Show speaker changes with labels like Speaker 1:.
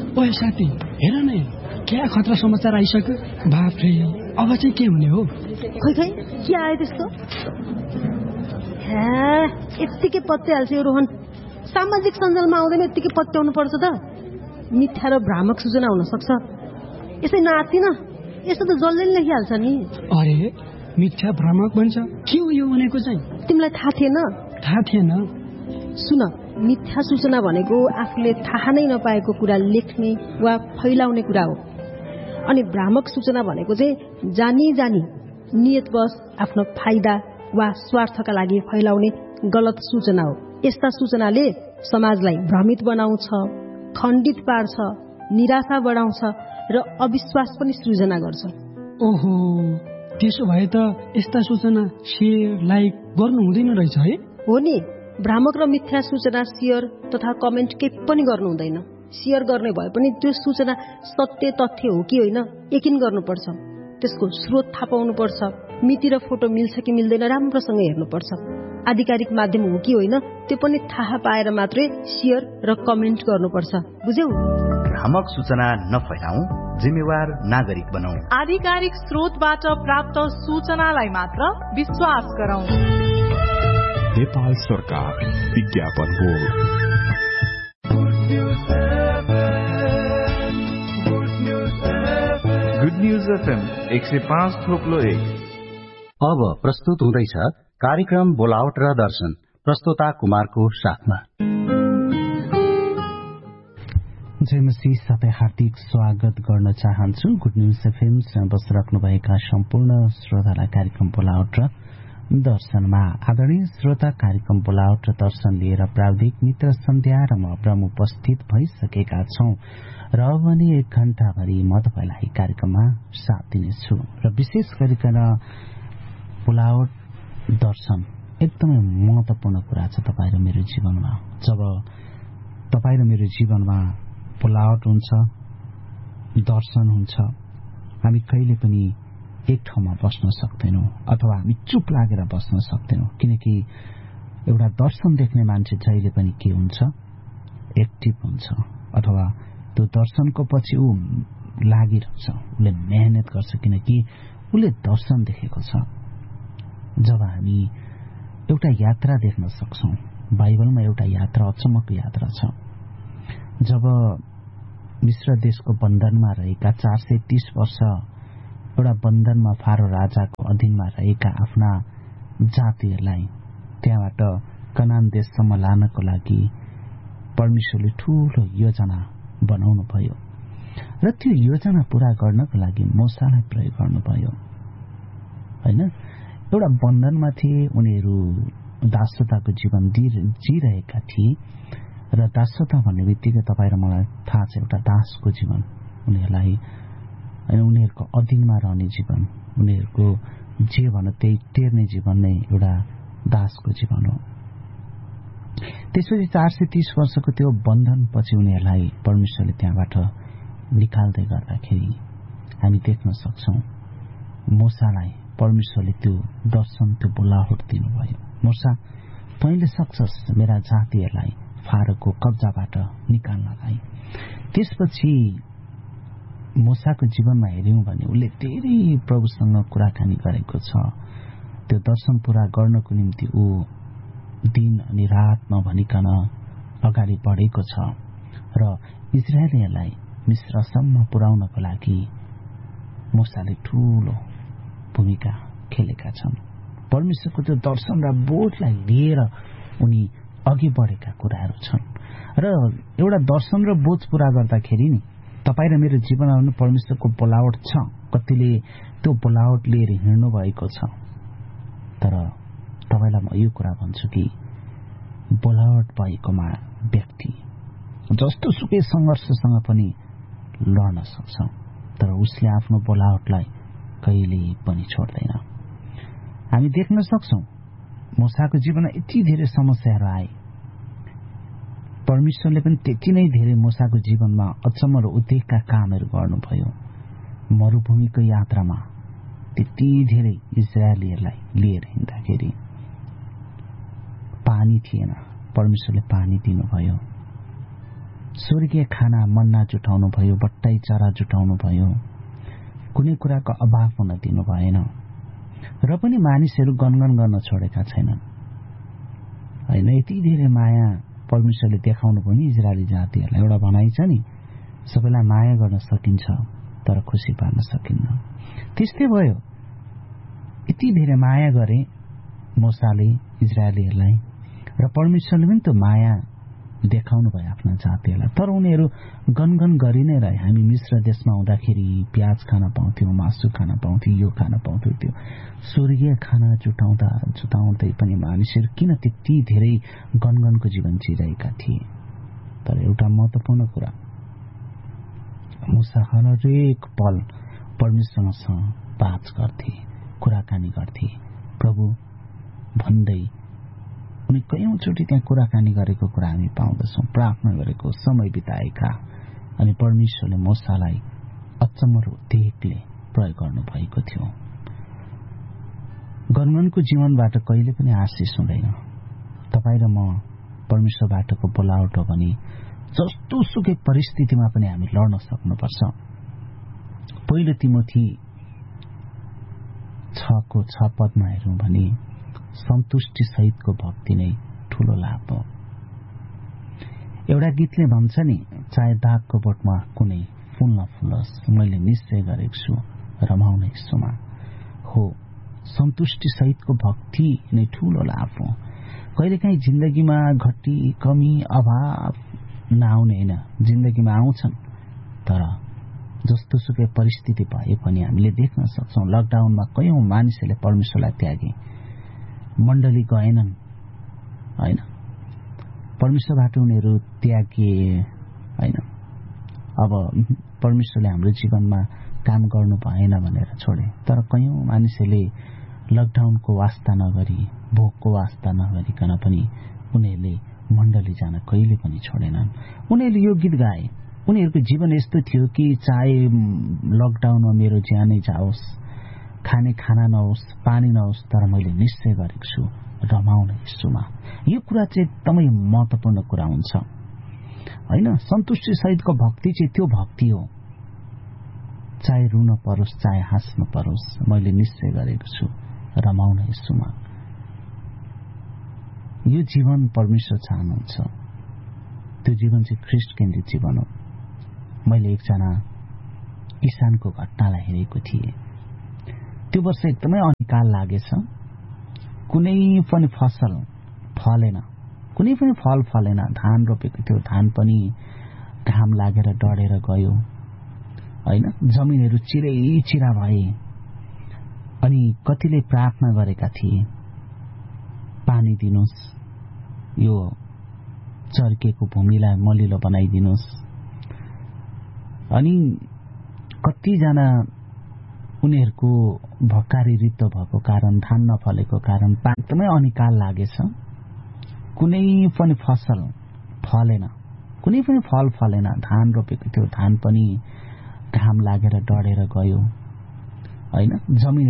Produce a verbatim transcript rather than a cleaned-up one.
Speaker 1: ओए साथी, हेर न, क्या खतरा समाचार आइसक्यो। बाफ्रे, अब चाहिँ के हुने हो?
Speaker 2: खै खै के आयो त्यस्तो? हे, यत्तिकै पत्याइहाल्छ यो रोहन। सामाजिक सञ्जालमा आउँदैन यत्तिकै पत्याउनु पर्छ त। मिथ्या र भ्रामक सूचना हुन सक्छ। यसै नातिन, यस्तो त जसले नि लेखिहाल्छ नि।
Speaker 1: अरे, मिथ्या भ्रामक भन्छ? के हो यो भनेको चाहिँ?
Speaker 2: तिमीलाई थाहा थिएन?
Speaker 1: थाहा थिएन।
Speaker 2: सुन, मिथ्या सूचना भनेको आफूले थाहा नै नपाएको कुरा लेख्ने वा फैलाउने कुरा हो। अनि भ्रामक सूचना भनेको चाहिँ जानी जानी नियतवश आफ्नो फाइदा वा स्वार्थका लागि फैलाउने गलत सूचना हो। यस्ता सूचनाले समाजलाई भ्रमित बनाउँछ, खण्डित पार्छ, निराशा बढाउँछ र अविश्वास पनि सृजना गर्छ।
Speaker 1: ओहो, त्यसो भए त यस्ता सूचना शेयर लाइक गर्नु हुँदैन रहेछ है?
Speaker 2: हो नि, भ्रामक र मिथ्या सूचना शेयर तथा कमेन्ट केही पनि गर्नु हुँदैन। शेयर गर्ने भए पनि त्यो सूचना सत्य तथ्य हो कि होइन यकिन गर्नुपर्छ। त्यसको स्रोत थाहा पाउनुपर्छ। मिति र फोटो मिल्छ कि मिल्दैन राम्रोसँग हेर्नुपर्छ। आधिकारिक माध्यम हो कि होइन त्यो पनि थाहा पाएर मात्रै शेयर र कमेन्ट गर्नुपर्छ। बुझ्यौ?
Speaker 3: भ्रामक सूचना नफैलाऊ, जिम्मेवार नागरिक बनाऊ।
Speaker 4: आधिकारिक स्रोतबाट प्राप्त सूचनालाई मात्र विश्वास गरौँ।
Speaker 5: नेपाल सरकार विज्ञापन बोर्ड।
Speaker 6: गुड न्यूज एफएम एक सय पाँच थोप्लो एक।
Speaker 7: अब प्रस्तुत हुँदैछ कार्यक्रम बोलावट र दर्शन, प्रस्तोता कुमारको साथमा। जय मसीह, सबै हार्दिक स्वागत गर्न चाहन्छु। गुड न्यूज एफएम बसिराख्नुभएका सम्पूर्ण श्रोतालाई कार्यक्रम बोलावट र दर्शनमा। आदरणीय श्रोता, कार्यक्रम बोलावट र दर्शन लिएर प्राविधिक मित्र सन्ध्या र म ब्रह्म उपस्थित भइसकेका छौं र अब भने एक घण्टाभरि म तपाईलाई कार्यक्रममा साथ दिनेछु र विशेष गरिकन बोलावट दर्शन एकदमै महत्वपूर्ण कुरा छ तपाईँ र मेरो जीवनमा। जब तपाईँ र मेरो जीवनमा बोलावट हुन्छ, दर्शन हुन्छ, हामी कहिले पनि एक ठाउँमा बस्न सक्दैनौं अथवा हामी चुप लागेर बस्न सक्दैनौं। किनकि एउटा दर्शन देख्ने मान्छे जहिले पनि के हुन्छ, एक्टिभ हुन्छ अथवा त्यो दर्शनको पछि ऊ लागिरहन्छ, उसले मेहनत गर्छ किनकि उसले दर्शन देखेको छ। जब हामी एउटा यात्रा देख्न सक्छौं, बाइबलमा एउटा यात्रा अचम्मको यात्रा छ। जब मिश्र देशको बन्धनमा रहेका चार सय तीस वर्ष एउटा बन्धनमा फारो राजाको अधीनमा रहेका आफ्ना जातिहरूलाई त्यहाँबाट कनान देशसम्म लानको लागि परमेश्वरले ठूलो योजना बनाउनु भयो र त्यो योजना पूरा गर्नको लागि मूसालाई प्रयोग गर्नुभयो। हैन, एउटा बन्धनमा थिए, उनीहरू दासताको जीवन जिरहेका थिए र दासता भन्ने बित्तिकै तपाईँ र मलाई थाहा छ एउटा दासको जीवन, उनीहरूलाई अनि उनीहरूको अधीनमा रहने जीवन, उनीहरूको जे भन त्यही टेर्ने जीवन नै एउटा दासको जीवन हो। त्यसपछि चार सय तीस वर्षको त्यो बन्धन पछि उनीहरूलाई परमेश्वरले त्यहाँबाट निकाल्दै गर्दाखेरि हामी देख्न सक्छौं मूसालाई परमेश्वरले त्यो दर्शन, त्यो बोलावट दिनुभयो। मूसा, तैँले सक्छस् मेरा जातिहरूलाई फारोको कब्जाबाट निकाल्नलाई। त्यसपछि मूसाको जीवनमा हेर्यौं भने उसले धेरै प्रभुसँग कुराकानी गरेको छ। त्यो दर्शन पूरा गर्नको निम्ति ऊ दिन अनि रात नभनिकन अगाडि बढेको छ र इजरायलीहरूलाई मिश्रसम्म पुर्याउनको लागि मूसाले ठूलो भूमिका खेलेका छन्। परमेश्वरको त्यो दर्शन र बोधलाई लिएर उनी अघि बढेका कुराहरू छन् र एउटा दर्शन र बोध पूरा गर्दाखेरि नि तपाईँ र मेरो जीवनमा पनि परमेश्वरको बोलावट छ। कतिले त्यो बोलावट लिएर हिँड्नु भएको छ, तर तपाईँलाई म यो कुरा भन्छु कि बोलावट भएकोमा व्यक्ति जस्तो सुकै संघर्षसँग पनि लड्न सक्छ, तर उसले आफ्नो बोलावटलाई कहिले पनि छोड्दैन। हामी देख्न सक्छौं मूसाको जीवनमा यति धेरै समस्याहरू आए, परमेश्वरले पनि त्यति नै धेरै मूसाको जीवनमा अचम्म र उद्वेगका कामहरू गर्नुभयो। मरुभूमिको यात्रामा त्यति धेरै इजरायलीहरूलाई लिएर हिँड्दाखेरि पानी थिएन, परमेश्वरले पानी दिनुभयो। स्वर्गीय खाना मन्ना जुटाउनु भयो, बट्टाई चरा जुटाउनु भयो, कुनै कुराको अभाव हुन दिनु भएन। र पनि मानिसहरू गनगन गर्न छोडेका छैनन् होइन। यति धेरै माया परमेश्वरले देखाउनु पनि इजरायली जातिहरूलाई। एउटा भनाइ छ नि, सबैलाई माया गर्न सकिन्छ तर खुसी पार्न सकिन्न। त्यस्तै भयो, यति धेरै माया गरे मूसाले इजरायलीहरूलाई र परमेश्वरले पनि त्यो माया देखाउनु भयो आफ्ना जातिहरूलाई। तर उनीहरू गनगन गरि नै रहे। हामी मिश्र देशमा हुँदाखेरि प्याज खान पाउँथ्यौँ, मासु खान पाउँथ्यौँ, यो खान पाउँथ्यौँ। त्यो स्वर्गीय खाना जुटाउँदा जुटाउँदै पनि मानिसहरू किन त्यति धेरै गनगनको जीवन जिरहेका थिए? तर एउटा महत्त्वपूर्ण कुरा, मूसा हरेक पल परमेश्वरसँग बात गर्थे, कुराकानी गर्थे। प्रभु भन्दै उनी कयौँचोटि त्यहाँ कुराकानी गरेको कुरा हामी पाउँदछौँ, प्रार्थना गरेको, समय बिताएका। अनि परमेश्वरले मूसालाई अचम्म र उद्वेगले प्रयोग गर्नु भएको थियो। गनगनको जीवनबाट कहिले पनि आशिष हुँदैन। तपाईँ र म परमेश्वरबाटको बोलावट हो भने जस्तो सुकै परिस्थितिमा पनि हामी लड्न सक्नुपर्छ। पहिलो तिमोथी छको छ पदमा हेरौँ भने सन्तुष्टि सहितको भक्ति नै ठूलो लाभ हो। एउटा गीतले भन्छ नि, चाहे दागको बोटमा कुनै फूल नफुलोस्, मैले निश्चय गरेको छु रमाउने यसोमा। हो, सन्तुष्टि सहितको भक्ति नै ठूलो लाभ हो। कहिलेकाहीँ जिन्दगीमा घटी, कमी, अभाव नआउने होइन, जिन्दगीमा आउँछन्। तर जस्तो सुकै परिस्थिति भए पनि हामीले देख्न सक्छौँ, लकडाउनमा कयौं मानिसहरूले परमेश्वरलाई त्यागे, मण्डली गएनन् होइन, परमेश्वरबाट उनीहरू त्यागे होइन। अब परमेश्वरले हाम्रो जीवनमा काम गर्नु भएन भनेर छोडे। तर कयौं मानिसहरूले लकडाउनको वास्ता नगरी, भोकको वास्ता नगरिकन पनि उनीहरूले मण्डली जान कहिले पनि छोडेनन्। उनीहरूले यो गीत गाए। उनीहरूको जीवन यस्तो थियो कि चाहे लकडाउनमा मेरो ज्यानै जाओस्, खाने खाना नहोस्, पानी नहोस्, तर मैले निश्चय गरेको छु रमाउने यसोमा। यो कुरा चाहिँ एकदमै महत्त्वपूर्ण कुरा हुन्छ होइन। सन्तुष्टि सहितको भक्ति चाहिँ त्यो भक्ति हो, चाहे रुन परोस्, चाहे हाँस्नु परोस्, मैले निश्चय गरेको छु रमाउने यसोमा। यो जीवन परमेश्वर चाहनुहुन्छ। त्यो जीवन चाहिँ ख्रीष्ट केन्द्रित जीवन हो। मैले एकजना किसानको घटनालाई हेरेको थिएँ। त्यो वर्ष एकदमै अनिकाल लागेछ, कुनै पनि फसल फलेन, कुनै पनि फल फलेन। धान रोपेको थियो, धान पनि घाम लागेर डढेर गयो होइन। जमिनहरू चिरै चिरा भए। अनि कतिले प्रार्थना गरेका थिए, पानी दिनुहोस्, यो चर्केको भूमिलाई मलिलो बनाइदिनुहोस्। अनि कतिजना उनीहरूको भकारी रित्तो भएको कारण, धान नफलेको कारण एकदमै अनिकाल लागेछ, कुनै पनि फसल फलेन, कुनै पनि फल फलेन। धान रोपेको थियो, धान पनि घाम लागेर डढेर गयो होइन। जमिन